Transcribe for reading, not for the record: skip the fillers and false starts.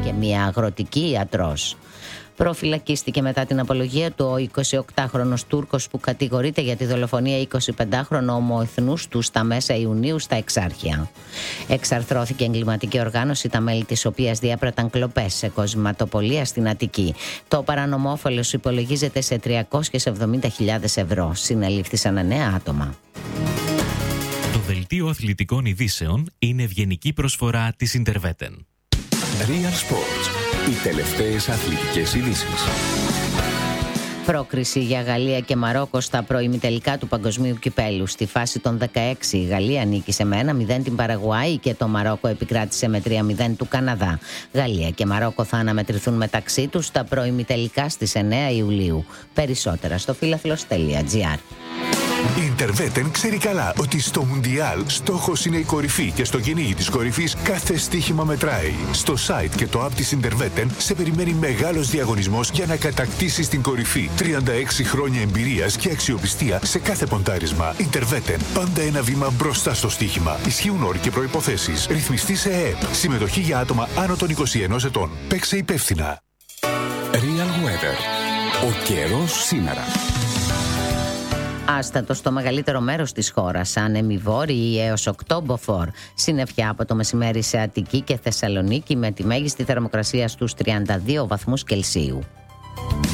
και μια αγροτική ιατρός. Προφυλακίστηκε μετά την απολογία του ο 28χρονος Τούρκος που κατηγορείται για τη δολοφονία 25χρονου ομοεθνούς του στα μέσα Ιουνίου στα Εξάρχεια. Εξαρθρώθηκε εγκληματική οργάνωση, τα μέλη της οποίας διέπραταν κλοπές σε κοσματοπολία στην Αττική. Το παράνομο όφελος υπολογίζεται σε 370.000 ευρώ. Συνελήφθησαν 9 άτομα. Το δελτίο αθλητικών ειδήσεων είναι ευγενική προσφορά της Ιντερβέτεν. Real Sports. Οι τελευταίες αθλητικές ειδήσεις. Πρόκριση για Γαλλία και Μαρόκο στα προημιτελικά του Παγκοσμίου Κυπέλου. Στη φάση των 16 η Γαλλία νίκησε με 1-0 την Παραγουάη και το Μαρόκο επικράτησε με 3-0 του Καναδά. Γαλλία και Μαρόκο θα αναμετρηθούν μεταξύ τους στα προημιτελικά στις 9 Ιουλίου. Περισσότερα στο φίλαθλος.gr. Η Ιντερβέτεν ξέρει καλά ότι στο Μουντιάλ στόχος είναι η κορυφή και στο κυνήγι της κορυφής κάθε στοίχημα μετράει. Στο site και το app της Ιντερβέτεν σε περιμένει μεγάλος διαγωνισμός για να κατακτήσεις την κορυφή. 36 χρόνια εμπειρίας και αξιοπιστία σε κάθε ποντάρισμα. Ιντερβέτεν, πάντα ένα βήμα μπροστά στο στοίχημα. Ισχύουν όροι και προϋποθέσεις. Ρυθμιστή σε ΕΕΠ. Συμμετοχή για άτομα άνω των 21 ετών. Παίξε υπεύθυνα. Real Weather. Ο καιρός σήμερα. Άστατο στο μεγαλύτερο μέρος της χώρας, άνεμοι βόρειοι έως 8 μποφόρ. Συννεφιά από το μεσημέρι σε Αττική και Θεσσαλονίκη με τη μέγιστη θερμοκρασία στους 32 βαθμούς Κελσίου.